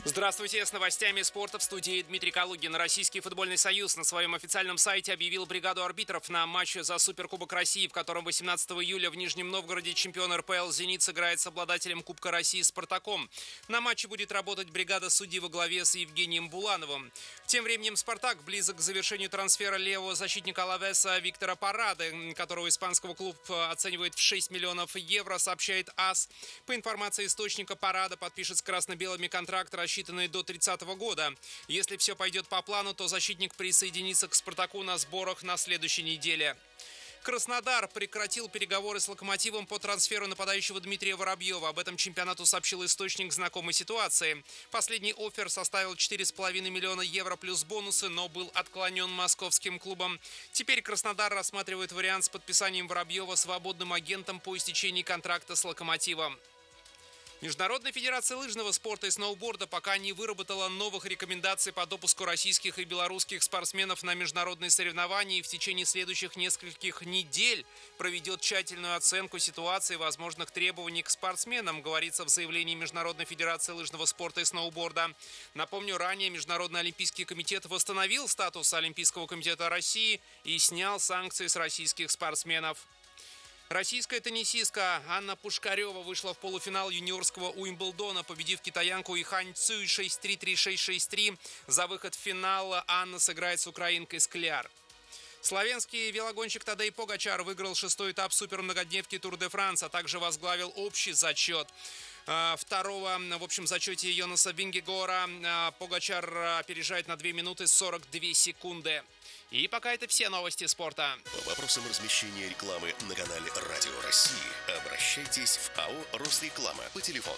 Здравствуйте, с новостями спорта в студии Дмитрий Калугин. Российский футбольный союз на своем официальном сайте объявил бригаду арбитров на матче за Суперкубок России, в котором 18 июля в Нижнем Новгороде чемпион РПЛ «Зенит» сыграет с обладателем Кубка России «Спартаком». На матче будет работать бригада судей во главе с Евгением Булановым. Тем временем «Спартак» близок к завершению трансфера левого защитника Алавеса Виктора Парады, которого испанского клуб оценивает в 6 миллионов евро, сообщает АС. По информации источника, Парада подпишет с красно-белыми контракт, рассчитанный до 30-го года. Если все пойдет по плану, то защитник присоединится к «Спартаку» на сборах на следующей неделе. Краснодар прекратил переговоры с «Локомотивом» по трансферу нападающего Дмитрия Воробьева. Об этом чемпионату сообщил источник знакомой ситуации. Последний оффер составил 4,5 миллиона евро плюс бонусы, но был отклонен московским клубом. Теперь Краснодар рассматривает вариант с подписанием Воробьева свободным агентом по истечении контракта с «Локомотивом». Международная федерация лыжного спорта и сноуборда пока не выработала новых рекомендаций по допуску российских и белорусских спортсменов на международные соревнования и в течение следующих нескольких недель проведет тщательную оценку ситуации и возможных требований к спортсменам, говорится в заявлении Международной федерации лыжного спорта и сноуборда. Напомню, ранее Международный олимпийский комитет восстановил статус Олимпийского комитета России и снял санкции с российских спортсменов. Российская теннисистка Анна Пушкарева вышла в полуфинал юниорского Уимблдона, победив китаянку Ихань Цюй 6-3, 3-6, 6-3. За выход в финал Анна сыграет с украинкой Скляр. Славянский велогонщик Тадей Погачар выиграл 6-й этап супермногодневки Тур де Франс, а также возглавил общий зачет. Второго в общем зачете Йонаса Вингегора Погачар опережает на 2 минуты 42 секунды. И пока это все новости спорта. По вопросам размещения рекламы на канале Радио России обращайтесь в АО «Росреклама» по телефону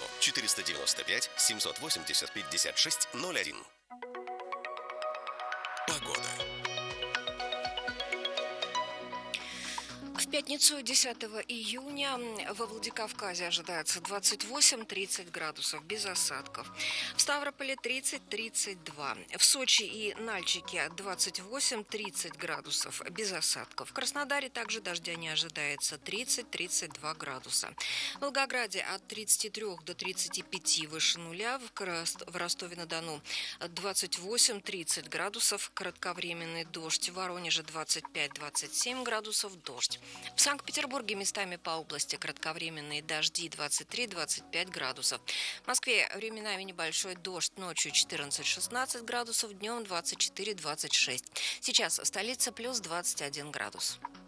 495 780 56 01. Погода. В пятницу 10 июня во Владикавказе ожидается 28-30 градусов без осадков. В Ставрополе 30-32. В Сочи и Нальчике 28-30 градусов без осадков. В Краснодаре также дождя не ожидается 30-32 градуса. В Волгограде от 33 до 35 выше нуля. В Ростове-на-Дону 28-30 градусов. Кратковременный дождь. В Воронеже 25-27 градусов дождь. В Санкт-Петербурге местами по области кратковременные дожди 23-25 градусов. В Москве временами небольшой дождь, ночью 14-16 градусов, днем 24-26. Сейчас в столице плюс 21 градус.